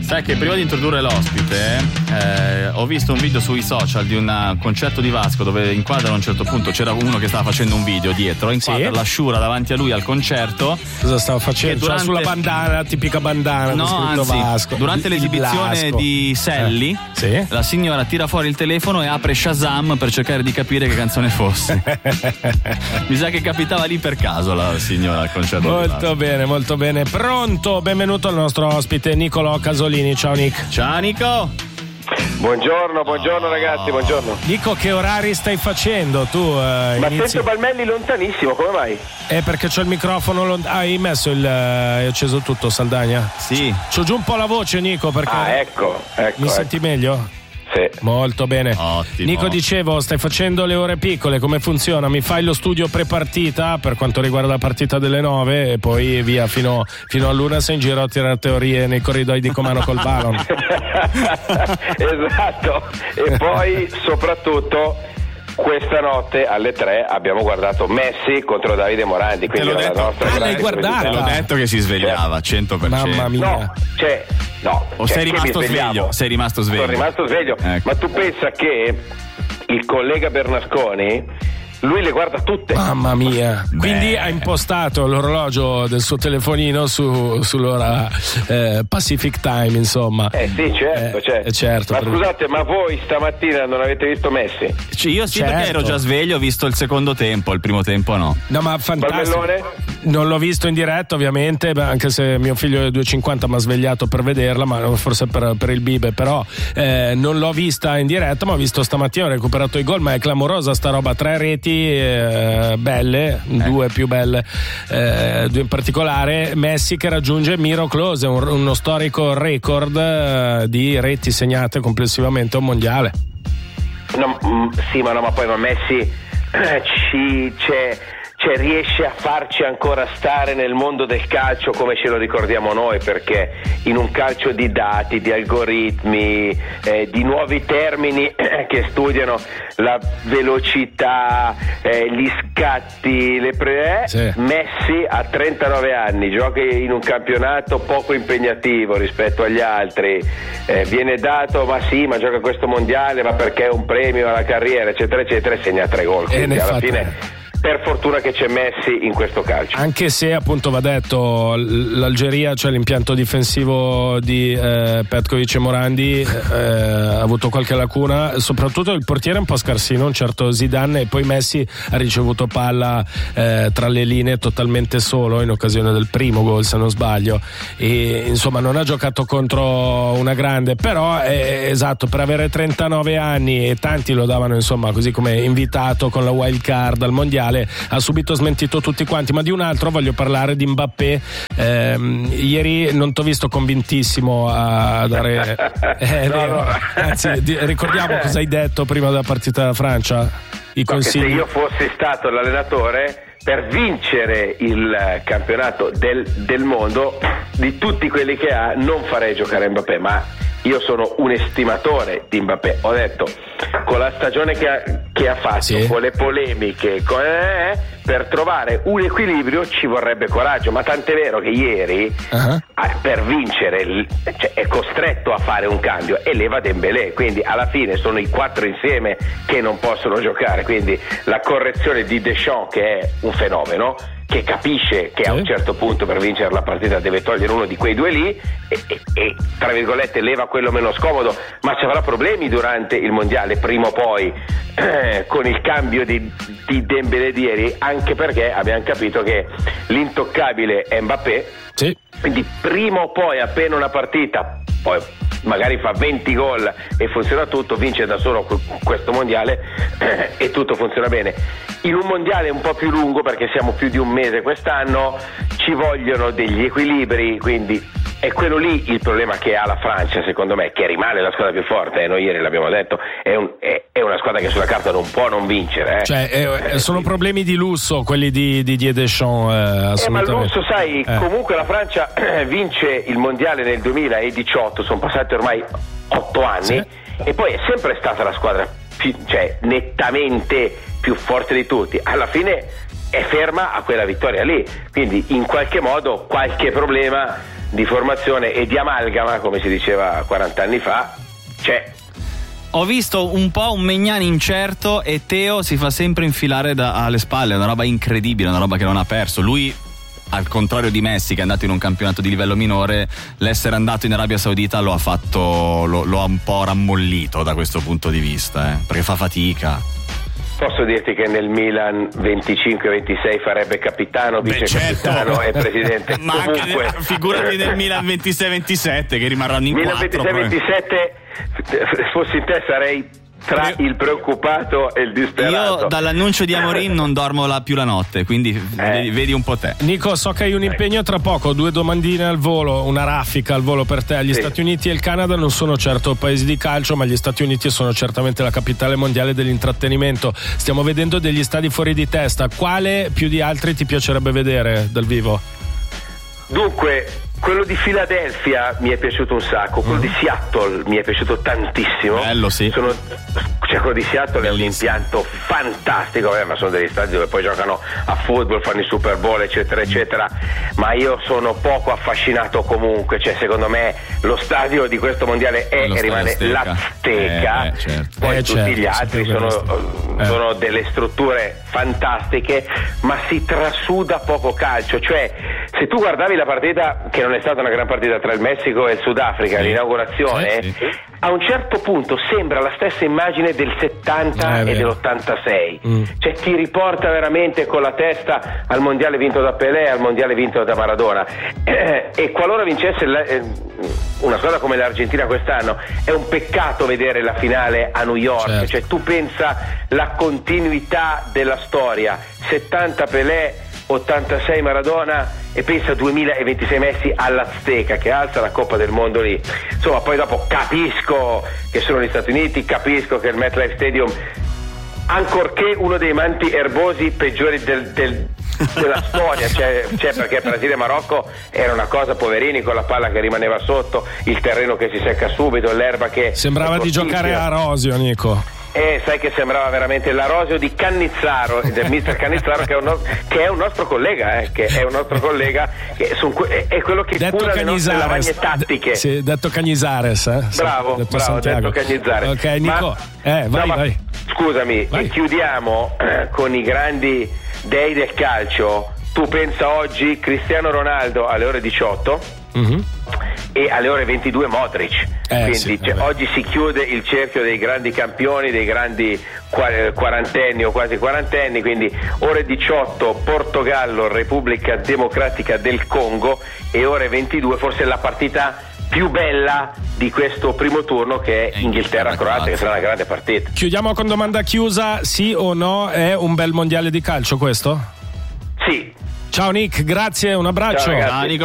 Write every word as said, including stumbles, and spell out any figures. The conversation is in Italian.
Sai che prima di introdurre l'ospite eh, ho visto un video sui social di un concerto di Vasco dove inquadra a un certo punto c'era uno che stava facendo un video dietro, inquadra sì. la Sciura davanti a lui al concerto. Cosa stava facendo? Durante... Cioè, sulla bandana, la tipica bandana no, scritto anzi, Vasco. durante l'esibizione di Selli eh. sì? la signora tira fuori il telefono e apre Shazam per cercare di capire che canzone fosse. Mi sa che capitava lì per caso la signora al concerto. Molto bene, molto bene. Pronto? Benvenuto al nostro ospite Nicolò Casolini. Ciao Nick. Ciao Nico. Buongiorno, buongiorno oh. ragazzi, buongiorno. Nico, che orari stai facendo tu? Eh, Ma inizi... sento Balmelli lontanissimo, come mai? È perché c'ho il microfono lont- ah, hai messo il hai acceso tutto, Saldagna? Sì. C'ho giù un po' la voce, Nico, perché Ah, ecco, ecco. Mi ecco. senti meglio? Sì. Molto bene. Ottimo. Nico, dicevo, stai facendo le ore piccole, come funziona? Mi fai lo studio pre-partita per quanto riguarda la partita delle nove e poi via fino, fino all'una sei in giro a tirare teorie nei corridoi di Comano col Balon. Esatto. E poi soprattutto questa notte alle tre abbiamo guardato Messi contro Davide Morandi, quindi la nostra ah, grande l'hai guardata? Te l'ho detto che si svegliava cento per cento. Mamma mia. No, cioè no. O cioè, sei rimasto sveglio? Sei rimasto sveglio. Sono rimasto sveglio. Ecco. Ma tu pensa che il collega Bernasconi lui le guarda tutte. Mamma mia. Beh. Quindi ha impostato l'orologio del suo telefonino su, sull'ora eh, Pacific Time, insomma. Eh sì, certo, eh, certo. Eh, certo. Ma per... scusate, ma voi stamattina non avete visto Messi? Cioè, io sì, Certo. perché ero già sveglio, ho visto il secondo tempo, il primo tempo no. No, ma fantastico. Balmellone? Non l'ho visto in diretta, ovviamente, anche se mio figlio è due e cinquanta mi ha svegliato per vederla, ma forse per, per il Bibe, però eh, non l'ho vista in diretta, ma ho visto stamattina, ho recuperato i gol, ma è clamorosa sta roba, tre reti eh, belle, eh. due più belle, eh, due in particolare, Messi che raggiunge Miro Klose, un, uno storico record eh, di reti segnate complessivamente a un mondiale. No, mm, sì, ma no, ma poi ma Messi eh, ci c'è. Cioè riesce a farci ancora stare nel mondo del calcio come ce lo ricordiamo noi, perché in un calcio di dati, di algoritmi, eh, di nuovi termini eh, che studiano la velocità, eh, gli scatti, le pre- eh, sì. Messi a trentanove anni, gioca in un campionato poco impegnativo rispetto agli altri, eh, viene dato ma sì, ma gioca questo mondiale, ma perché è un premio alla carriera, eccetera eccetera, e segna tre gol, quindi alla fate... fine per fortuna che c'è Messi in questo calcio. Anche se appunto va detto l'Algeria, cioè l'impianto difensivo di eh, Petkovic e Morandi eh, ha avuto qualche lacuna, soprattutto il portiere è un po' scarsino, un certo Zidane, e poi Messi ha ricevuto palla eh, tra le linee totalmente solo in occasione del primo gol, se non sbaglio, e insomma non ha giocato contro una grande, però eh, esatto, per avere trentanove anni, e tanti lo davano insomma così come invitato con la wild card al mondiale, ha subito smentito tutti quanti. Ma di un altro voglio parlare, di Mbappé. Ehm, ieri non t'ho visto convintissimo a dare eh, no, no. anzi di, ricordiamo cosa hai detto prima della partita della Francia, i consigli. Se io fossi stato l'allenatore, per vincere il campionato del, del mondo, di tutti quelli che ha, non farei giocare Mbappé, ma io sono un estimatore di Mbappé. Ho detto, con la stagione che ha, che ha fatto, sì. con le polemiche, con, eh, per trovare un equilibrio ci vorrebbe coraggio, ma tant'è vero che ieri uh-huh. per vincere cioè, è costretto a fare un cambio e leva Dembélé, quindi alla fine sono i quattro insieme che non possono giocare, quindi la correzione di Deschamps, che è un fenomeno, che capisce che sì. a un certo punto per vincere la partita deve togliere uno di quei due lì e, e, e tra virgolette leva quello meno scomodo, ma ci avrà problemi durante il mondiale prima o poi eh, con il cambio di, di Dembélé di ieri, anche perché abbiamo capito che l'intoccabile è Mbappé, sì. quindi prima o poi appena una partita poi magari fa venti gol e funziona tutto, vince da solo questo mondiale eh, e tutto funziona bene. In un mondiale un po' più lungo, perché siamo più di un mese quest'anno, ci vogliono degli equilibri, quindi è quello lì il problema che ha la Francia, secondo me, che rimane la squadra più forte, eh, noi ieri l'abbiamo detto, è, un, è, è una squadra che sulla carta non può non vincere. Eh. Cioè, eh, eh, sono problemi di lusso quelli di Didier Deschamps, eh, assolutamente. Eh, ma il lusso, sai, eh. comunque la Francia vince il mondiale nel duemiladiciotto, sono passati ormai otto anni, sì. e poi è sempre stata la squadra più, cioè, nettamente più forte di tutti. Alla fine è ferma a quella vittoria lì, quindi in qualche modo qualche problema di formazione e di amalgama, come si diceva quaranta anni fa, c'è. Ho visto un po' un Maignan incerto e Teo si fa sempre infilare da, alle spalle, è una roba incredibile, una roba che non ha perso. Lui, al contrario di Messi, che è andato in un campionato di livello minore, l'essere andato in Arabia Saudita lo ha fatto, lo, lo ha un po' rammollito da questo punto di vista, eh, perché fa fatica. Posso dirti che nel Milan venticinque ventisei farebbe capitano, vice capitano certo. e presidente. Ma anche nel, figurati nel Milan ventisei ventisette che rimarranno in Milan quattro. Milan ventisei ventisette, fossi in te sarei tra il preoccupato e il disperato. Io dall'annuncio di Amorim non dormo la, più la notte, quindi eh. vedi, vedi un po' te. Nico, so che hai un impegno tra poco, due domandine al volo, una raffica al volo per te. Gli sì. Stati Uniti e il Canada non sono certo paesi di calcio, ma gli Stati Uniti sono certamente la capitale mondiale dell'intrattenimento. Stiamo vedendo degli stadi fuori di testa. Quale più di altri ti piacerebbe vedere dal vivo? Dunque, quello di Philadelphia mi è piaciuto un sacco, quello mm. di Seattle mi è piaciuto tantissimo. Bello, sì. Sono, cioè quello di Seattle Bellissimo. È un impianto fantastico, eh, ma sono degli stadi dove poi giocano a football, fanno il Super Bowl, eccetera, eccetera. Ma io sono poco affascinato comunque, cioè secondo me lo stadio di questo mondiale è e rimane l'Azteca. Eh, eh, certo. Poi eh, tutti certo, gli altri sono, eh. sono delle strutture fantastiche, ma si trasuda poco calcio. Cioè, se tu guardavi la partita, che non è stata una gran partita, tra il Messico e il Sudafrica, sì. l'inaugurazione, sì, sì. a un certo punto sembra la stessa immagine del settanta eh, e dell'ottantasei. Mm. Cioè ti riporta veramente con la testa al mondiale vinto da Pelé, al mondiale vinto da Maradona. Eh, e qualora vincesse la, eh, una squadra come l'Argentina quest'anno, è un peccato vedere la finale a New York. Certo. Cioè tu pensa la continuità della storia, settanta Pelé, ottantasei Maradona, e pensa duemilaventisei Messi all'Azteca che alza la Coppa del Mondo lì. Insomma, poi dopo capisco che sono gli Stati Uniti, capisco che il MetLife Stadium, ancorché uno dei manti erbosi peggiori del, del, della storia, cioè, cioè perché Brasile e Marocco era una cosa, poverini, con la palla che rimaneva sotto, il terreno che si secca subito, l'erba che sembrava di giocare a rosio, Nico. Eh, sai che sembrava veramente l'Arosio di Cannizzaro, del mister Cannizzaro, che è un, no- che è un nostro collega, eh, che è un nostro collega, che son que- è quello che detto cura le nostre lavagne tattiche. D- sì, detto Cagnizares, eh? Bravo, detto bravo, detto Cagnizares. Ok, Nico, ma, eh, vai, no, vai. Scusami, vai. E chiudiamo eh, con i grandi dei del calcio. Tu pensa oggi Cristiano Ronaldo alle ore diciotto mm-hmm. e alle ore ventidue Modric, eh, quindi sì, cioè, oggi si chiude il cerchio dei grandi campioni, dei grandi quarantenni o quasi quarantenni, quindi ore diciotto Portogallo, Repubblica Democratica del Congo, e ore ventidue forse la partita più bella di questo primo turno, che è Inghilterra-Croazia, che sarà una grande partita. Chiudiamo con domanda chiusa: sì o no, è un bel mondiale di calcio questo? Sì. Ciao Nick, grazie, un abbraccio. Ciao, ragazzi.